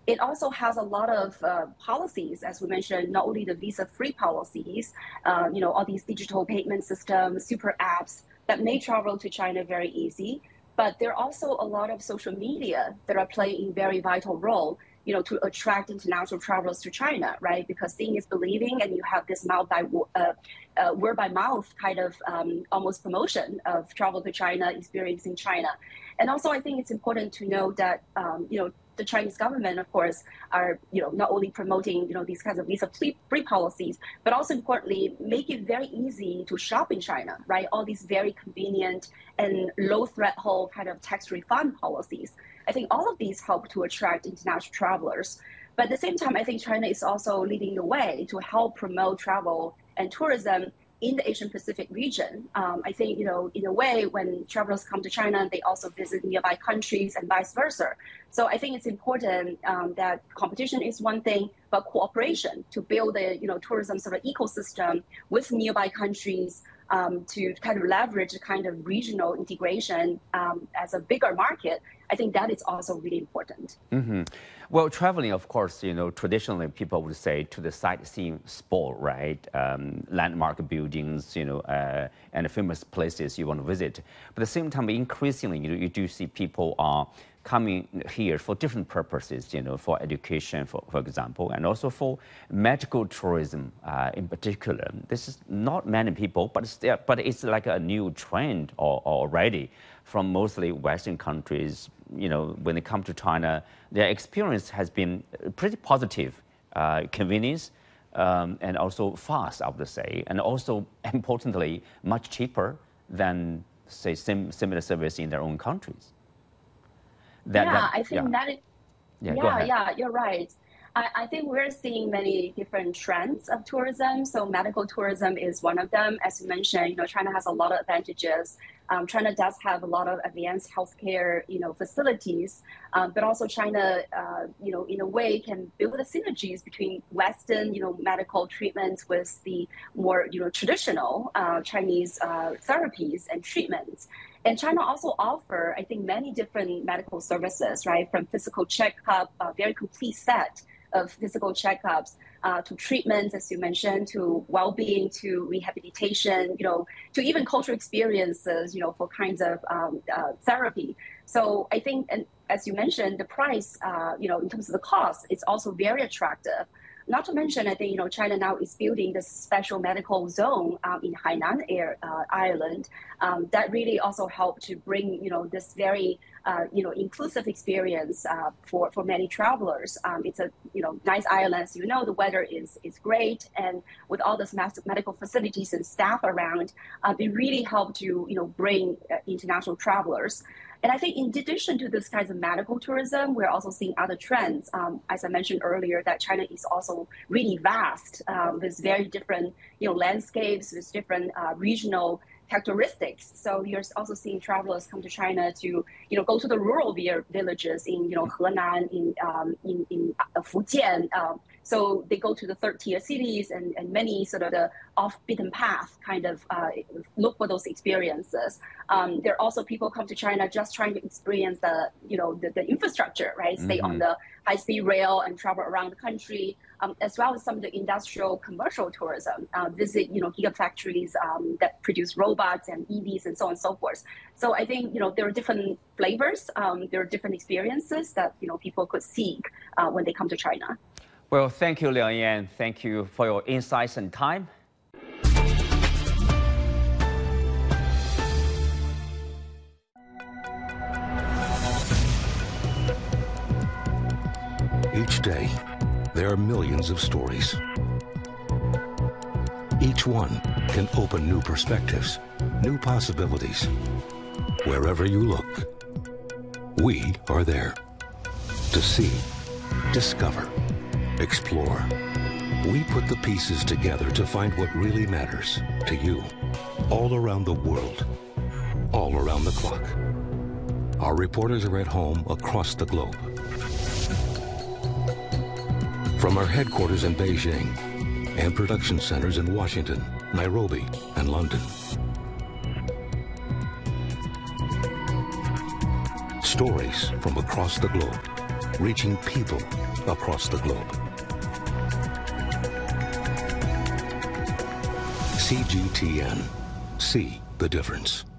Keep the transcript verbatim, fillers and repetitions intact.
it also has a lot of uh, policies, as we mentioned, not only the visa-free policies, uh, you know, all these digital payment systems, super apps that make travel to China very easy. But there are also a lot of social media that are playing a very vital role, you know, to attract international travelers to China, right? Because seeing is believing, and you have this mouth by uh, uh, word by mouth kind of um, almost promotion of travel to China, experiencing China. And also, I think it's important to know that, um, you know, the Chinese government, of course, are, you know, not only promoting, you know, these kinds of visa-free policies, but also importantly, make it very easy to shop in China, right? All these very convenient and low-threshold kind of tax refund policies. I think all of these help to attract international travelers. But at the same time, I think China is also leading the way to help promote travel and tourism in the Asian Pacific region. Um, I think, you know, in a way, when travelers come to China, they also visit nearby countries and vice versa. So I think it's important um, that competition is one thing, but cooperation to build a, you know, tourism sort of ecosystem with nearby countries um, to kind of leverage the kind of regional integration um, as a bigger market. I think that is also really important. Mm-hmm. Well, traveling, of course, you know, traditionally people would say to the sightseeing sport, right? Um, landmark buildings, you know, uh, and famous places you want to visit. But at the same time, increasingly, you know, you do see people are coming here for different purposes, you know, for education, for, for example, and also for medical tourism uh, in particular. This is not many people, but it's, but it's like a new trend or, or already from mostly Western countries. You know, when they come to China, their experience has been pretty positive, uh, convenience, um, and also fast, I would say, and also importantly, much cheaper than, say, sim similar service in their own countries. That, yeah, that, I think yeah. that is, yeah, yeah, yeah, you're right. I, I think we're seeing many different trends of tourism. So medical tourism is one of them. As you mentioned, you know, China has a lot of advantages. Um, China does have a lot of advanced healthcare, you know, facilities, um, but also China, uh, you know, in a way can build the synergies between Western, you know, medical treatments with the more, you know, traditional uh, Chinese uh, therapies and treatments. And China also offer, I think, many different medical services, right? From physical checkup, a very complete set of physical checkups, uh, to treatments, as you mentioned, to well-being, to rehabilitation, you know, to even cultural experiences, you know, for kinds of um, uh, therapy. So I think, and as you mentioned, the price, uh, you know, in terms of the cost, it's also very attractive. Not to mention, I think, you know, China now is building this special medical zone um, in Hainan Air, uh, Island um, that really also helped to bring, you know, this very, uh, you know, inclusive experience uh, for, for many travelers. Um, it's a, you know, nice island. As you know, the weather is, is great. And with all this medical facilities and staff around, uh, it really helped to, you know, bring uh, international travelers. And I think in addition to this kinds of medical tourism, we're also seeing other trends. Um, as I mentioned earlier, that China is also really vast um, with very different, you know, landscapes, with different uh, regional characteristics. So you're also seeing travelers come to China to, you know, go to the rural villages in, you know, Henan, in um, in, in uh, Fujian. Um, so they go to the third tier cities and, and many sort of the off beaten path kind of uh, look for those experiences. Um, there are also people come to China just trying to experience the, you know, the, the infrastructure, right? Stay mm-hmm. on the high speed rail and travel around the country, um, as well as some of the industrial commercial tourism, uh, visit, you know, gigafactories um, that produce robots and E Vs and so on and so forth. So I think, you know, there are different flavors, um, there are different experiences that, you know, people could seek uh, when they come to China. Well, thank you, Liang Yan. Thank you for your insights and time. Each day, there are millions of stories. Each one can open new perspectives, new possibilities. Wherever you look, we are there to see, discover, explore. We put the pieces together to find what really matters to you, all around the world, all around the clock. Our reporters are at home across the globe. From our headquarters in Beijing and production centers in Washington, Nairobi, and London. Stories from across the globe. reaching people across the globe. C G T N. See the difference.